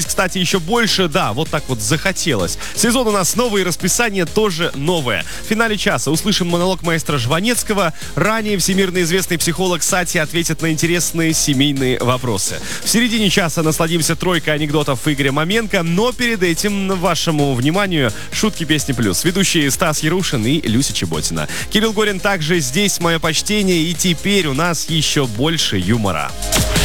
кстати, еще больше, да, вот так вот захотелось. Сезон у нас новый, расписание тоже новое. В финале часа услышим монолог маэстро Жванецкого. Ранее всемирно известный психолог Сати ответит на интересные семейные вопросы. В середине часа насладимся тройкой анекдотов Игоря Маменко, но перед этим вашему вниманию шутки песни плюс. Ведущие Стас Ярушин и Люся Чеботина. Кирилл Горин также здесь, мое почтение, и теперь у нас еще больше юмора.